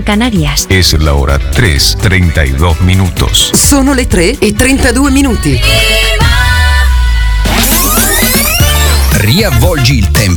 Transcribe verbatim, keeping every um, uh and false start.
Canarias. Es la hora tres y treinta y dos minutos. Sono le tre e trentadue minuti. Riavvolgi il tempo